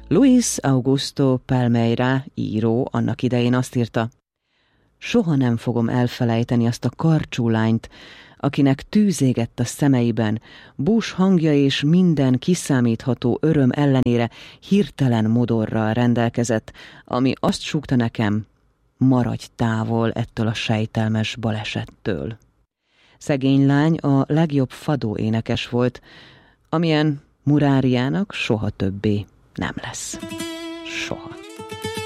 Luis Augusto Palmeira író annak idején azt írta: soha nem fogom elfelejteni azt a karcsú lányt, akinek tűz égett a szemeiben, bús hangja és minden kiszámítható öröm ellenére hirtelen modorral rendelkezett, ami azt súgta nekem: maradj távol ettől a sejtelmes balesettől. Szegény lány a legjobb fadó énekes volt, amilyen Muráriának soha többé nem lesz. Soha.